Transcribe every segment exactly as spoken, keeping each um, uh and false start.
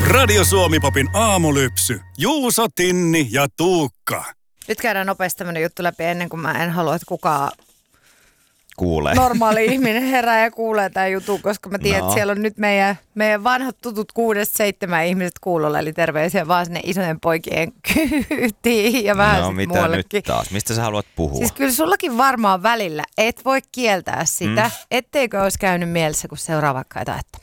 Radio Suomi-popin aamulypsy. Juuso, Tinni ja Tuukka. Nyt käydään nopeasti tämmönen juttu läpi ennen kuin mä en halua, että kukaan kuulee. normaali ihminen herää ja kuulee tämän jutun, koska mä tiedän, No. että siellä on nyt meidän, meidän vanhat tutut kuudesta seitsemän ihmiset kuulolla, eli terveisiä vaan sinne isojen poikien kyytiin ja vähän No sit mitä muuallekin. nyt taas? Mistä sä haluat puhua? Siis kyllä sullakin varmaan välillä et voi kieltää sitä, mm. etteikö olisi käynyt mielessä, kun seuraa vaikka jotain, että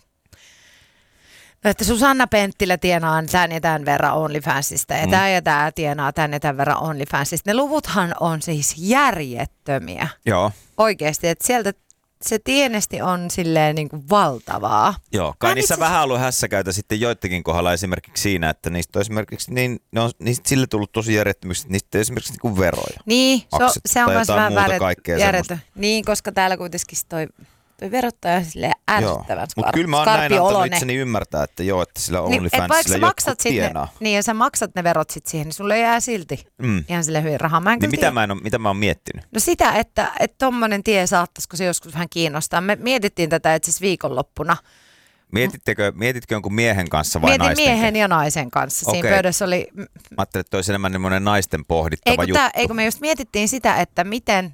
No, että Susanna Penttilä tienaa tämän ja tämän verran OnlyFansista ja mm. tämä ja tämä tienaa tämän ja tämän verran OnlyFansista. Ne luvuthan on siis järjettömiä. Joo. Oikeasti, että sieltä se tienesti on silleen niin kuin valtavaa. Joo, kai Mä niissä itse... vähän ollut hässäkäytä sitten joidenkin kohdalla esimerkiksi siinä, että niistä on esimerkiksi niin, ne on niistä sille tullut tosi järjettömyksi, että niistä ei esimerkiksi niinku veroja. Niin, se on, se on myös vähän järjettä. Niin, koska täällä kuitenkin toi... Toi verottaja on silleen ärsyttävän Mutta kyllä mä oon näin antanut itseni ymmärtää, että joo, että sillä OnlyFansilla niin, jotkut tienaa. Ne, niin ja sä maksat ne verot sit siihen, niin sulle jää silti mm. ihan silleen hyvin rahaa. Mä en niin mitä tiedä. mä, en ole, mitä mä oon miettinyt? No sitä, että, että tommonen tie saattaisiko se joskus vähän kiinnostaa. Me mietittiin tätä itse asiassa viikonloppuna. Mietittekö, mietitkö jonkun miehen kanssa vai Mietin naisten? miehen ja naisen kanssa. Siinä Okei. pöydässä oli... Mä ajattelin, että olisi enemmän semmoinen naisten pohdittava Eikö, juttu. tää, eikö me just mietittiin sitä, että miten...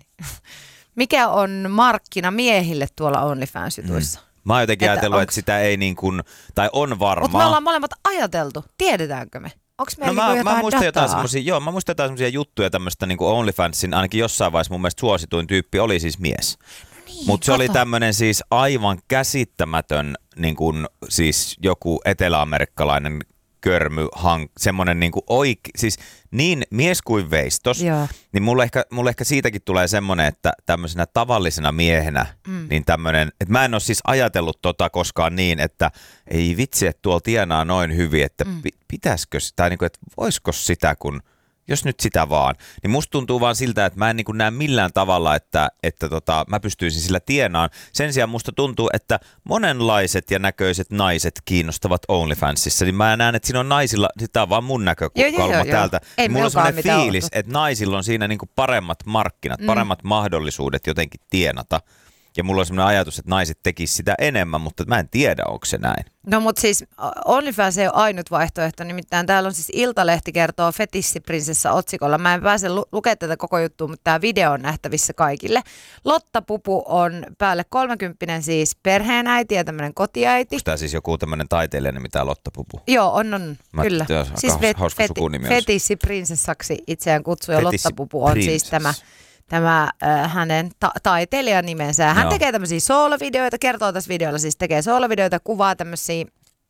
Mikä on markkina miehille tuolla OnlyFans-jutuissa? Mm. Mä oon jotenkin Että ajatellut, onks... että sitä ei niin kuin, tai on varmaa. Mutta me ollaan molemmat ajateltu. Tiedetäänkö me? Onko meillä No niinku mä, jotain mä muistan dataa? jotain semmosia, joo, mä muistan jotain semmosia juttuja tämmöstä niin kuin OnlyFansin, ainakin jossain vaiheessa mun mielestä suosituin tyyppi oli siis mies. No niin, Mutta se kato. oli tämmönen siis aivan käsittämätön, niin kuin siis joku eteläamerikkalainen körmy, hank, semmonen niin kuin oik, siis niin mies kuin veistos, Joo. niin mulle ehkä, mulle ehkä siitäkin tulee semmonen, että tämmöisenä tavallisena miehenä, mm. niin tämmönen, että mä en ole siis ajatellut tota koskaan niin, että ei vitsi, että tuolla tienaa noin hyvin, että mm. pitäisikö, tai niin kuin, että voisiko sitä, kun jos nyt sitä vaan, niin musta tuntuu vaan siltä, että mä en niin kuin näe millään tavalla, että, että tota, mä pystyisin sillä tienaan. Sen sijaan musta tuntuu, että monenlaiset ja näköiset naiset kiinnostavat OnlyFansissa, niin mä näen, että siinä on naisilla, tämä on vaan mun näkökulma täältä. Ei Mulla on sellainen fiilis, ollut. että naisilla on siinä niin kuin paremmat markkinat, Mm. paremmat mahdollisuudet jotenkin tienata. Ja mulla on sellainen ajatus, että naiset tekisivät sitä enemmän, mutta mä en tiedä, onko se näin. No mutta siis OnlyFans ei ole ainut vaihtoehto, nimittäin täällä on siis Iltalehti kertoo Fetissiprinsessa otsikolla. Mä en pääse lu- lukemaan tätä koko juttua, mutta tämä video on nähtävissä kaikille. Lotta Pupu on päälle kolmekymppinen siis perheenäiti ja tämmöinen kotiäiti. Onko tämä siis joku tämmöinen taiteilija, mitä Lotta Pupu? Joo, on, on, Mä kyllä. tiedän, Siis hauska- hauska sukunimi olisi. Fetissiprinsessaksi itseään kutsuu ja Lotta Fetissi Pupu on Princess. siis tämä... Tämä äh, hänen ta- taiteilijan nimensä. Hän Joo. tekee tämmöisiä soolovideoita, kertoo tässä videolla, siis tekee soolovideoita, kuvaa tämmöisiä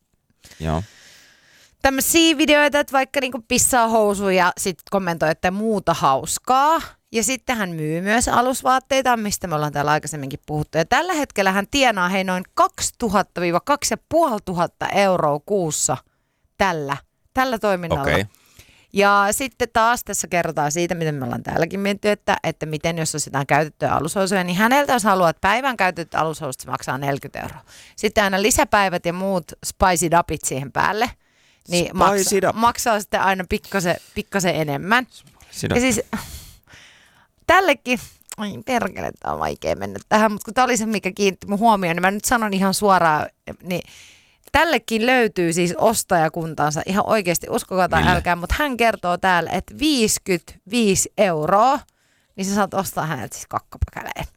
Joo. tämmöisiä videoita, että vaikka niinku pissaa housuun ja sitten kommentoi, että muuta hauskaa. Ja sitten hän myy myös alusvaatteita, mistä me ollaan täällä aikaisemminkin puhuttu. Ja tällä hetkellä hän tienaa hei noin kaksituhatta kaksituhatta euroa kuussa tällä, tällä toiminnalla. Okei. Okay. Ja sitten taas tässä kerrotaan siitä, miten me ollaan täälläkin mietitty, että, että miten jos olisi jotain käytettyä alushousuja, niin häneltä jos haluaa, että päivän käytetty alushousut se maksaa neljäkymmentä euroa. Sitten aina lisäpäivät ja muut spicy upit siihen päälle, niin maksa, Spicy up. maksaa sitten aina pikkasen, pikkasen enemmän. Siinä. Ja siis tällekin, ai perkele, tämä on vaikea mennä tähän, mutta kun tämä oli se, mikä kiinnitti mun huomioon, niin mä nyt sanon ihan suoraan, niin tällekin löytyy siis ostajakuntansa, ihan oikeasti, uskokaa tai Mille? älkää, mutta hän kertoo täällä, että viisikymmentäviisi euroa, niin sä saat ostaa häneltä siis kakkapakäleen.